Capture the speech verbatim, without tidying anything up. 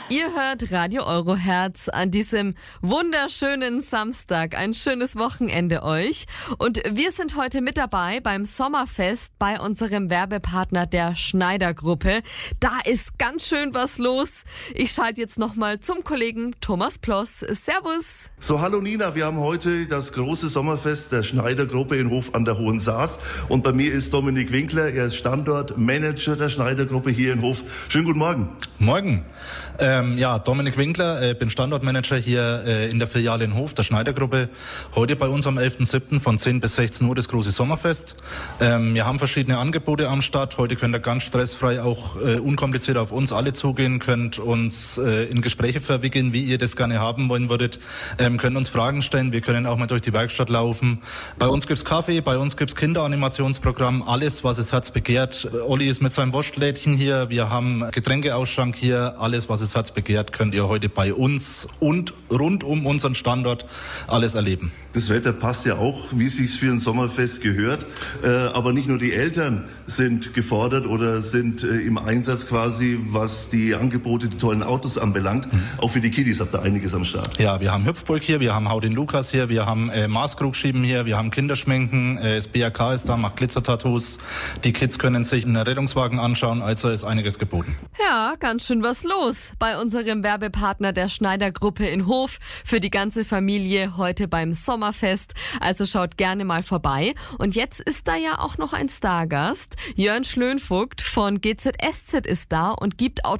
Ihr hört Radio Euroherz an diesem wunderschönen Samstag. Ein schönes Wochenende euch. Und wir sind heute mit dabei beim Sommerfest bei unserem Werbepartner der Schneider Gruppe. Da ist ganz schön was los. Ich schalte jetzt nochmal zum Kollegen Thomas Ploss. Servus. So, hallo Nina, wir haben heute das große Sommerfest der Schneider Gruppe in Hof an der Hohen Saas. Und bei mir ist Dominik Winkler, er ist Standortmanager der Schneider Gruppe hier in Hof. Schönen guten Morgen. Morgen. Ähm, ja, Dominik Winkler, äh, bin Standortmanager hier äh, in der Filiale in Hof der Schneider Gruppe. Heute bei uns am elften siebten von zehn bis sechzehn Uhr das große Sommerfest. Ähm, wir haben verschiedene Angebote am Start. Heute könnt ihr ganz stressfrei, auch äh, unkompliziert auf uns alle zugehen, könnt uns äh, in Gespräche verwickeln, wie ihr das gerne haben wollen würdet. Ähm, könnt uns Fragen stellen, wir können auch mal durch die Werkstatt laufen. Bei uns gibt's Kaffee, bei uns gibt's Kinderanimationsprogramm, alles, was das Herz begehrt. Olli ist mit seinem Wurstlädchen hier, wir haben Getränkeausschank hier, alles, was das Herz begehrt, könnt ihr heute bei uns und rund um unseren Standort alles erleben. Das Wetter passt ja auch, wie es sich für ein Sommerfest gehört. Äh, aber nicht nur die Eltern sind gefordert oder sind äh, im Einsatz quasi, was die Angebote, die tollen Autos anbelangt. Mhm. Auch für die Kiddies habt ihr einiges am Start. Ja, wir haben Hüpfburg hier, wir haben Hau den Lukas hier, wir haben äh, Maßkrugschieben hier, wir haben Kinderschminken, äh, das B R K ist da, macht Glitzertattoos. Die Kids können sich einen Rettungswagen anschauen, also ist einiges geboten. Ja, ganz schön was los bei unserem Werbepartner der Schneider Gruppe in Hof für die ganze Familie heute beim Sommerfest. Also schaut gerne mal vorbei. Und jetzt ist da ja auch noch ein Stargast. Jörn Schlönvogt von G Z S Z ist da und gibt